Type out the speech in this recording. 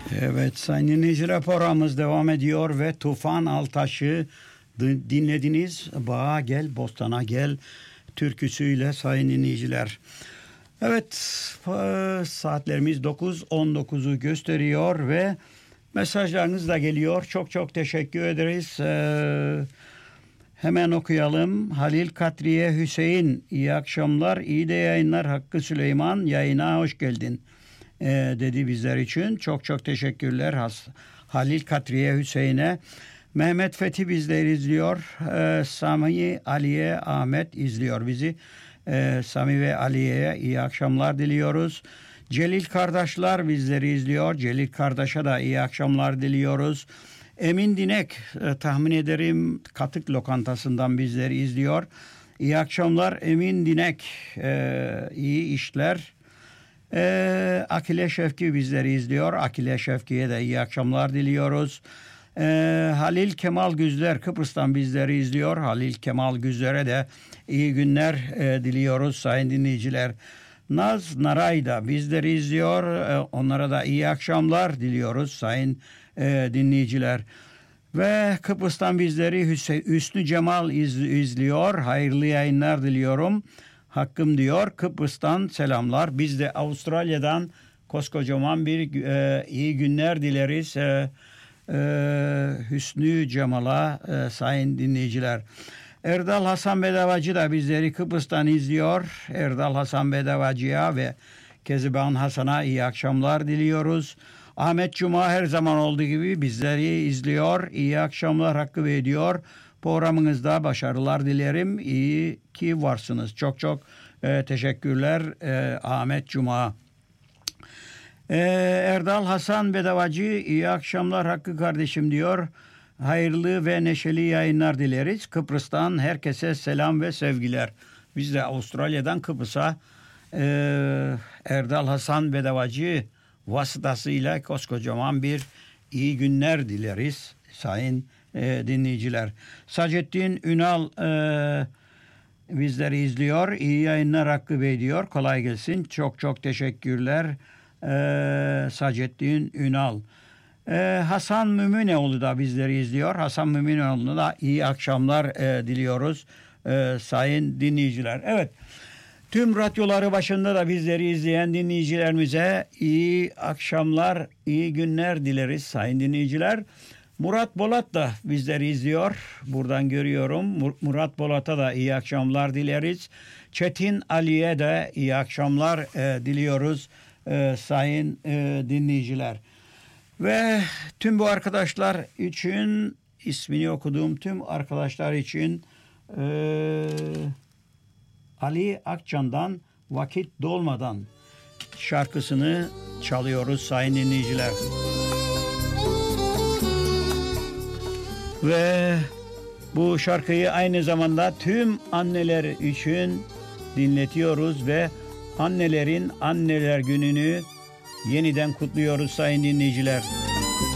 Evet sayın dinleyiciler, programımız devam ediyor ve Tufan Altaş'ı dinlediniz. Bağa gel, bostana gel türküsüyle sayın dinleyiciler. Evet, saatlerimiz 9:19'u gösteriyor ve mesajlarınız da geliyor. Çok çok teşekkür ederiz. Hemen okuyalım. Halil Katriye Hüseyin, iyi akşamlar, iyi de yayınlar. Hakkı Süleyman, yayına hoş geldin dedi bizler için. Çok çok teşekkürler Halil Katriye Hüseyin'e. Mehmet Fethi bizleri izliyor. Sami Aliye Ahmet izliyor bizi. Sami ve Aliye'ye iyi akşamlar diliyoruz. Celil kardeşler bizleri izliyor. Celil kardeşe de iyi akşamlar diliyoruz. Emin Dinek, tahmin ederim Katık Lokantası'ndan bizleri izliyor. İyi akşamlar Emin Dinek, iyi işler. Akile Şevki bizleri izliyor. Akile Şevki'ye de iyi akşamlar diliyoruz. Halil Kemal Güzler Kıbrıs'tan bizleri izliyor. Halil Kemal Güzler'e de iyi günler diliyoruz sayın dinleyiciler. Naz Naray da bizleri izliyor. Onlara da iyi akşamlar diliyoruz sayın dinleyiciler. Ve Kıbrıs'tan bizleri Hüsnü Cemal izliyor. Hayırlı yayınlar diliyorum. Hakkım diyor. Kıbrıs'tan selamlar. Biz de Avustralya'dan koskocaman bir iyi günler dileriz. Hüsnü Cemal'a sayın dinleyiciler. Erdal Hasan Bedavacı da bizleri Kıbrıs'tan izliyor. Erdal Hasan Bedavacı'ya ve Keziban Hasan'a iyi akşamlar diliyoruz. Ahmet Cuma her zaman olduğu gibi bizleri izliyor. İyi akşamlar hakkı veriyor. Programınızda başarılar dilerim. İyi ki varsınız. Çok çok teşekkürler Ahmet Cuma. Erdal Hasan Bedavacı iyi akşamlar Hakkı kardeşim diyor. Hayırlı ve neşeli yayınlar dileriz. Kıbrıs'tan herkese selam ve sevgiler. Biz de Avustralya'dan Kıbrıs'a Erdal Hasan Bedavacı vasıtasıyla koskocaman bir iyi günler dileriz sayın dinleyiciler. Sacettin Ünal bizleri izliyor. İyi yayınlar Hakkı Bey diyor. Kolay gelsin. Çok çok teşekkürler Sacettin Ünal. Hasan Müminoğlu da bizleri izliyor. Hasan Müminoğlu'na da iyi akşamlar diliyoruz sayın dinleyiciler. Evet, tüm radyoları başında da bizleri izleyen dinleyicilerimize iyi akşamlar, iyi günler dileriz sayın dinleyiciler. Murat Bolat da bizleri izliyor. Buradan görüyorum. Murat Bolat'a da iyi akşamlar dileriz. Çetin Ali'ye de iyi akşamlar diliyoruz sayın dinleyiciler. Ve tüm bu arkadaşlar için, ismini okuduğum tüm arkadaşlar için Ali Akcan'dan Vakit Dolmadan şarkısını çalıyoruz sayın dinleyiciler. Ve bu şarkıyı aynı zamanda tüm anneler için dinletiyoruz ve annelerin anneler gününü yeniden kutluyoruz sayın dinleyiciler.